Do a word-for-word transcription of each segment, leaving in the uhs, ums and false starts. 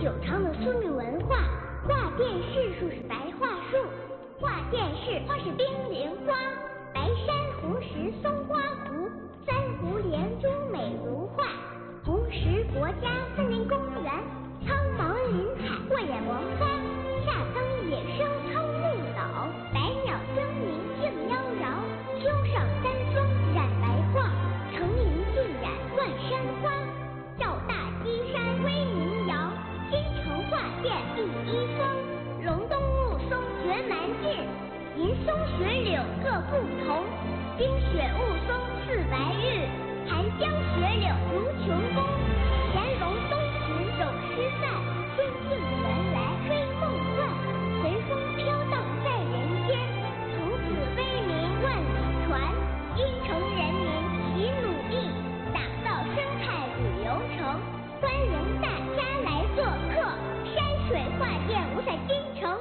久长的苏女文化。画殿式树是白桦树，画殿式花是冰莲花。白山红石松花湖，三湖连珠美如画。红石国家森林公园，苍茫林海过眼王发。夏灯野生超绿岛，百鸟争鸣竞妖娆。秋上山峰染白桦，层林尽染万山花。照大基山威名摇，新城画殿第一峰。隆冬雾凇绝蛮劲，银松雪柳各不同。冰雪雾凇似白玉，寒江雪柳如琼宫。乾隆东巡走诗赞，仙境原来追梦幻。随风飘荡在人间，从此威名万里传。京城人民齐努力，打造生态旅游城。欢迎大家来做客，山水画殿无在京城。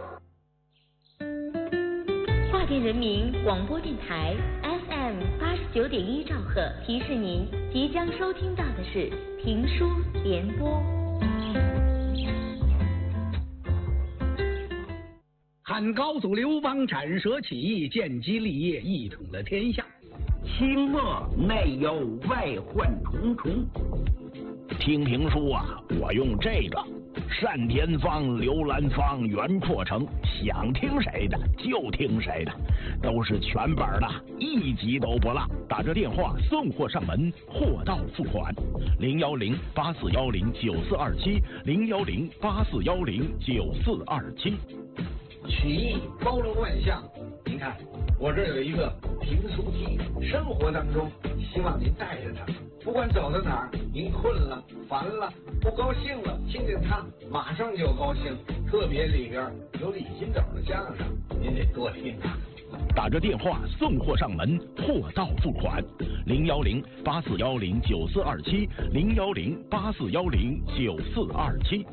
画殿人民广播电台 F M 八十九点一兆赫提示您，即将收听到的是评书联播。 汉高祖刘邦斩蛇起义，建基立业，一统了天下。 清末内忧外患重重。听评书啊，我用这个单田芳、刘兰芳、袁阔成，想听谁的就听谁的，都是全本的，一集都不落。打这电话送货上门，货到付款。零幺零八四幺零九四二七，零幺零八四幺零九四二七。 曲艺包罗万象，您看我这有一个评书机，生活当中希望您带着它，不管走到哪儿，您困了、烦了、不高兴了，听见它马上就高兴。特别里边有李金斗的相声，您得多听啊。 打着电话送货上门，货到付款。零幺零八四幺零九四二七，零幺零八四幺零九四二七。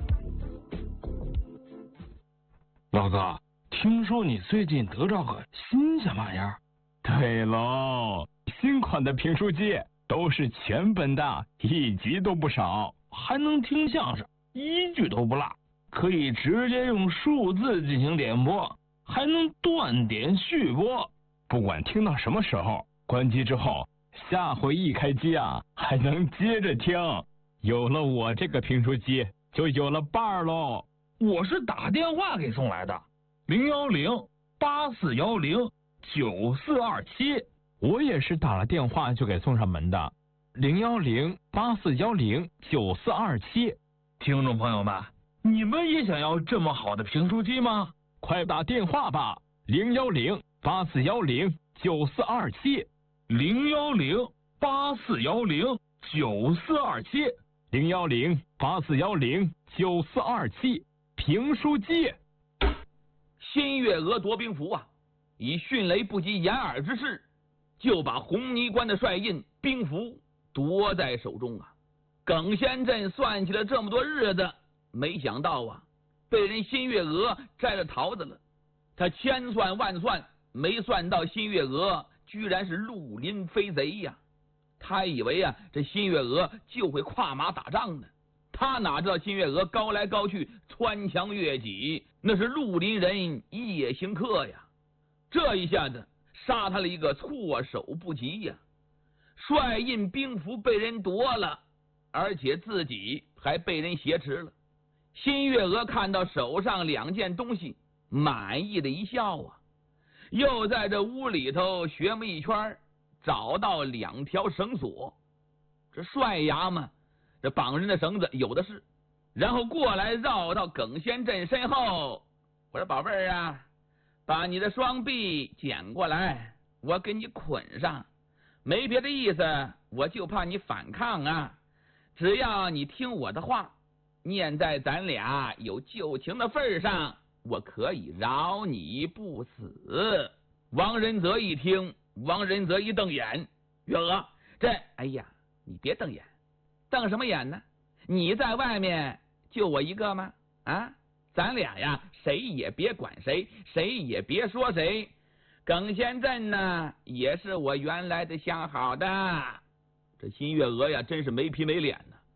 老哥，听说你最近得着个新鲜玩意儿？ 对喽，新款的评书机都是全本的，一集都不少， 还能听相声，一句都不落，可以直接用数字进行点播，还能断点续播。 不管听到什么时候，关机之后，下回一开机啊，还能接着听。有了我这个评书机，就有了伴儿喽。 我是打电话给送来的，零幺零八四幺零九四二七。 我也是打了电话就给送上门的，零幺零八四幺零九四二七。 听众朋友们，你们也想要这么好的评书机吗？ 快打电话吧，零幺零八四幺零九四二七， 零幺零八四幺零九四二七， 零幺零八四幺零九四二七。评书机。 新月娥夺兵符啊，以迅雷不及掩耳之势，就把红泥关的帅印兵符夺在手中啊。耿先镇算起了这么多日子，没想到啊，被人新月娥摘了桃子了。他千算万算，没算到新月娥居然是绿林飞贼呀、啊！他以为啊，这新月娥就会跨马打仗呢。他哪知道新月娥高来高去，穿墙越脊，那是绿林人夜行客呀！这一下子杀他了一个措手不及呀！帅印兵符被人夺了，而且自己还被人挟持了。新月娥看到手上两件东西，满意的一笑啊，又在这屋里头学么一圈，找到两条绳索。这帅衙嘛，这绑人的绳子有的是，然后过来绕到耿先镇身后，我说宝贝儿啊，把你的双臂捡过来，我给你捆上。没别的意思，我就怕你反抗啊！只要你听我的话，念在咱俩有旧情的份上，我可以饶你不死。王仁泽一听，王仁泽一瞪眼，月娥，这哎呀，你别瞪眼，瞪什么眼呢？你在外面就我一个吗？啊，咱俩呀，谁也别管谁，谁也别说谁。耿先镇呢，也是我原来的相好的。这新月娥呀，真是没皮没脸呢。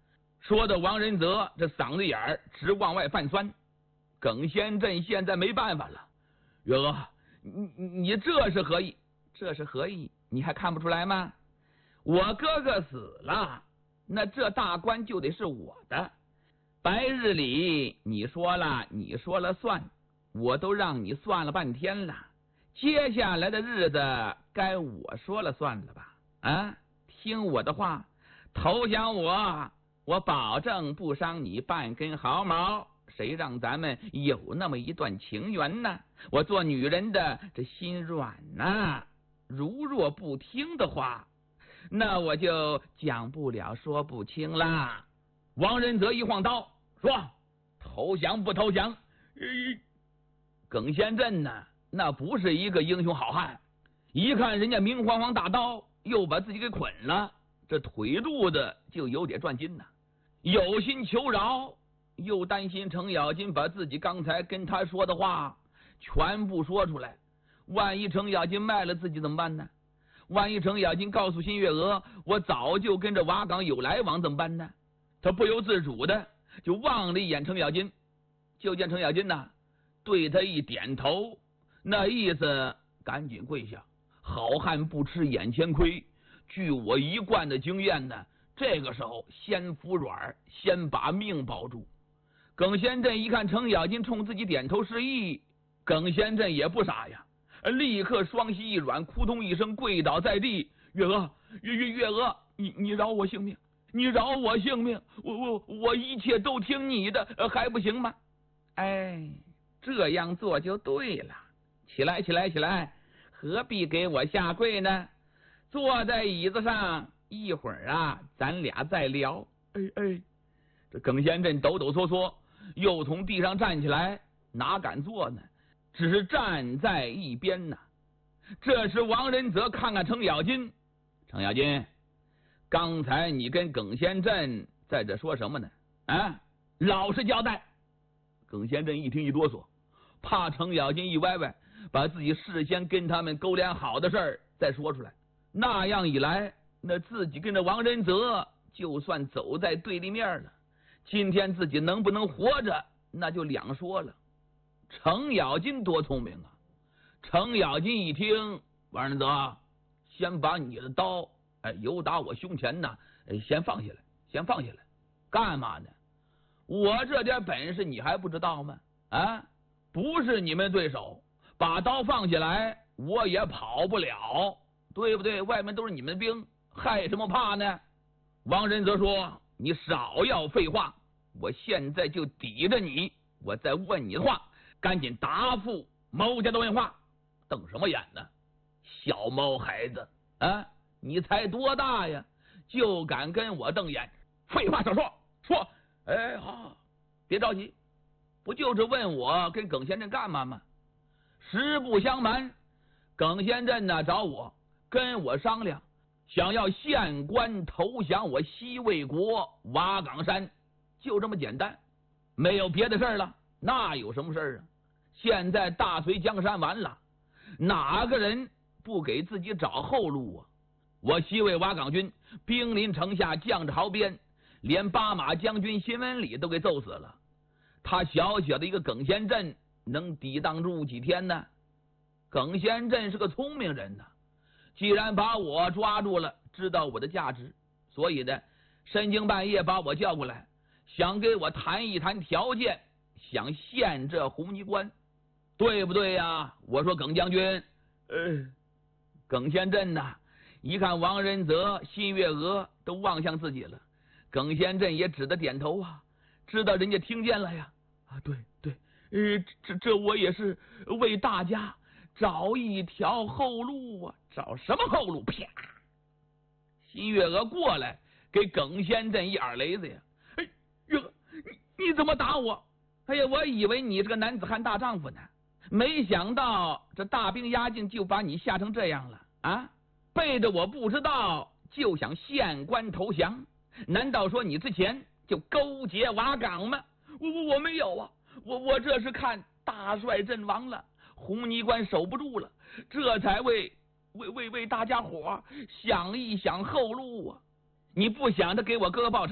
说的王仁泽这嗓子眼儿直往外泛酸。耿先镇现在没办法了，岳哥，你你这是何意？这是何意？你还看不出来吗？我哥哥死了，那这大官就得是我的。白日里你说了，你说了算，我都让你算了半天了。接下来的日子该我说了算了吧？啊，听我的话，投降我，我保证不伤你半根毫毛。谁让咱们有那么一段情缘呢？我做女人的这心软呐，如若不听的话，那我就讲不了说不清啦。王仁泽一晃刀说：“投降不投降？”呃、耿先镇呢，那不是一个英雄好汉，一看人家明晃晃大刀又把自己给捆了，这腿肚子就有点转筋呐，有心求饶。又担心程咬金把自己刚才跟他说的话全部说出来，万一程咬金卖了自己怎么办呢？万一程咬金告诉新月娥我早就跟着瓦岗有来往怎么办呢？他不由自主的就望了一眼程咬金，就见程咬金呐对他一点头，那意思赶紧跪下，好汉不吃眼前亏。据我一贯的经验呢，这个时候先服软，先把命保住。耿先镇一看程咬金冲自己点头示意，耿先镇也不傻呀，立刻双膝一软，扑通一声跪倒在地。月娥，月月月娥，你你饶我性命，你饶我性命，我我我一切都听你的，还不行吗？哎，这样做就对了。起来起来起来，何必给我下跪呢？坐在椅子上，一会儿啊咱俩再聊。哎哎，这耿先镇抖抖嗦嗦又从地上站起来，哪敢坐呢？只是站在一边呢。这时王仁泽看看程咬金，程咬金，刚才你跟耿先镇在这说什么呢？啊，老实交代。耿先镇一听一哆嗦，怕程咬金一歪歪，把自己事先跟他们勾连好的事儿再说出来，那样一来，那自己跟着王仁泽就算走在对立面了，今天自己能不能活着那就两说了。程咬金多聪明啊！程咬金一听，王仁泽，先把你的刀哎由打我胸前呢，哎先放下来，先放下来，干嘛呢？我这点本事你还不知道吗？啊，不是你们对手，把刀放下来我也跑不了，对不对？外面都是你们的兵，害什么怕呢？王仁泽说：“你少要废话，我现在就抵着你，我再问你的话，赶紧答复某家的问话。瞪什么眼呢？小毛孩子啊！你才多大呀，就敢跟我瞪眼？废话少说，说！哎，好，别着急，不就是问我跟耿先镇干嘛吗？实不相瞒，耿先镇呢找我，跟我商量，想要县官投降我西魏国瓦岗山，就这么简单，没有别的事儿了。那有什么事儿啊？现在大隋江山完了，哪个人不给自己找后路啊？我西魏瓦岗军兵临城下，将至壕边，连八马将军辛文礼都给揍死了。他小小的一个耿先镇能抵挡住几天呢？耿先镇是个聪明人呐，既然把我抓住了，知道我的价值，所以呢，深更半夜把我叫过来，想给我谈一谈条件，想献这红泥关，对不对呀？我说耿将军，呃，耿先镇呐，一看王仁泽、辛月娥都望向自己了，耿先镇也只得点头啊，知道人家听见了呀。啊，对对，呃，这这我也是为大家找一条后路啊！找什么后路？啪！辛月娥过来给耿先镇一耳雷子呀！哎，月娥，你你怎么打我？哎呀，我以为你是个男子汉大丈夫呢，没想到这大兵压境就把你吓成这样了啊！背着我不知道就想县官投降，难道说你之前就勾结瓦岗吗？我我我没有啊，我我这是看大帅阵亡了，红泥关守不住了，这才为为为为大家伙想一想后路啊！你不想着给我哥哥报仇，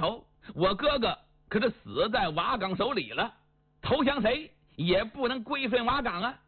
我哥哥可是死在瓦岗手里了，投降谁也不能归顺瓦岗啊。